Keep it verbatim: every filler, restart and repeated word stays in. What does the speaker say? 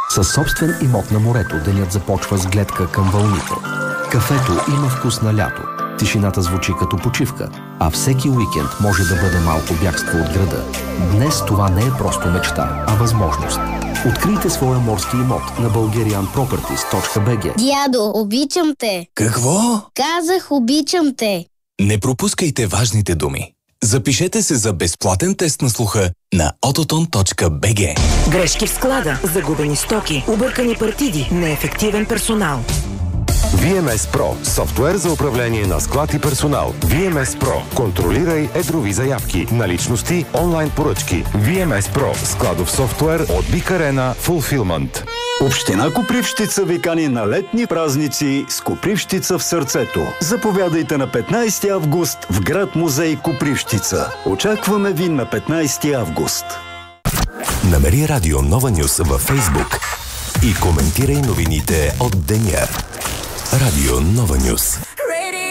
Със собствен имот на морето денят започва с гледка към вълните. Кафето има вкус на лято. Тишината звучи като почивка, а всеки уикенд може да бъде малко бягство от града. Днес това не е просто мечта, а възможност. Открийте своя морски имот на bulgarian properties точка би джи. Дядо, обичам те. Какво? Казах, обичам те. Не пропускайте важните думи. Запишете се за безплатен тест на слуха на autoton точка би джи. Грешки в склада, загубени стоки, объркани партиди, неефективен персонал. ви ем ес Pro – софтуер за управление на склад и персонал. ви ем ес Pro – контролирай едрови заявки, наличности, онлайн поръчки. ви ем ес Pro – складов софтуер от Big Arena Fulfillment. Община Копривщица ви кани на летни празници с Копривщица в сърцето. Заповядайте на петнайсети август в град музей Копривщица. Очакваме ви на петнайсети август. Намери Радио Нова Нюс във Фейсбук и коментирай новините от деня. Радио Нова Нюс.